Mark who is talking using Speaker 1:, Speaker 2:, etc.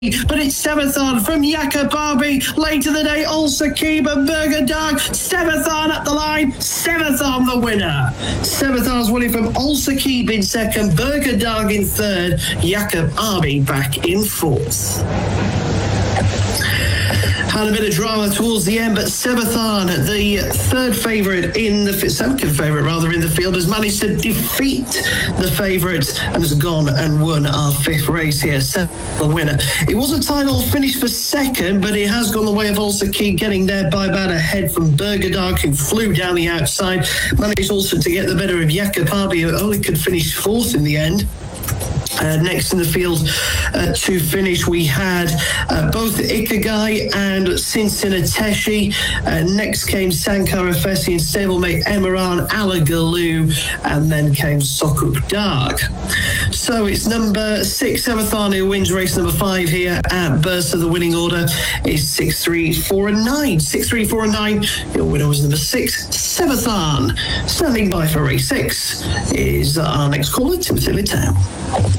Speaker 1: but it's Sevathon from Yakababi. Later in the day, Al-Sakib and Burger Dog. Sevathon at the line. Sevathon the winner. Sevathon's winning from Al-Sakib in second, Burger Dog in third, Yakababi back in fourth. Had a bit of drama towards the end, but Sevathon, the third favourite in the second favourite rather in the field, has managed to defeat the favourites and has gone and won our fifth race here. The winner. It was a title finish for second, but it has gone the way of Al-Sakib, getting there by about a head from Burger Dog, who flew down the outside. Managed also to get the better of Yakababi, who only could finish fourth in the end. Next in the field to finish, we had both Ikagai and Cincinnati. Next came Sankara Fessi and stablemate Emiran Alagalu, and then came Sokuk Darg. So it's number 6, Sevathon, who wins race number 5 here at Bursa. The winning order is 6, 3, 4 and 9. 6, 3, 4 and 9. Your winner was number 6, Sevathon. Standing by for race 6 is our next caller, Timothy Littow.